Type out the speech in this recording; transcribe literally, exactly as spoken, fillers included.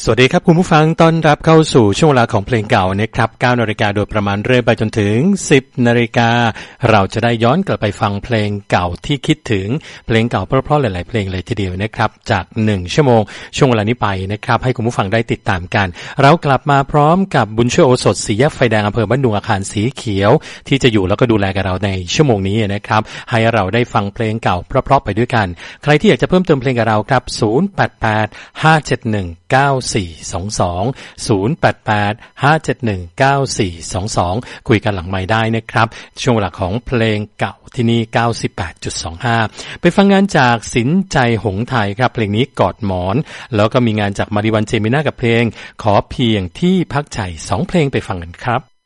วัสดีครับคุณผู้ฟังต้อนรับเข้าสู่ช่วงเวลาของเพลงเก่านะครับเก้านาฬิกาโดยประมาณเรื่อยไปจนถึงสิบนาฬิกาเราจะได้ย้อนกลับไปฟังเพลงเก่าที่คิดถึงเพลงเก่าเพราะๆหลายๆเพลงเลยทีเดียวนะครับจากหนึ่งชั่วโมงช่วงเวลานี้ไปนะครับให้คุณผู้ฟังได้ติดตามกันเรากลับมาพร้อมกับบุญช่วยโอสถสีแยกไฟแดงอำเภอบ้านดุงอาคารสีเขียวที่จะอยู่แล้วก็ดูแลกับเราในชั่วโมงนี้นะครับให้เราได้ฟังเพลงเก่าเพราะๆไปด้วยกันใครที่อยากจะเพิ่มเติมเพลงกับเราครับศูนย์ แปด แปด ห้า เจ็ด หนึ่ง เก้า สี่ สอง สอง ศูนย์ แปด แปด ห้า เจ็ด หนึ่ง เก้า สี่ สอง สองคุยกันหลังไมค์ได้นะครับช่วงเวลาของเพลงเก่าที่นี่ เก้าสิบแปดจุดสองห้า ไปฟังงานจากสินใจหงส์ไทยครับเพลงนี้กอดหมอนแล้วก็มีงานจากมาริวันเจมิน่ากับเพลงขอเพียงที่พักใจสองเพลงไปฟังกันครับ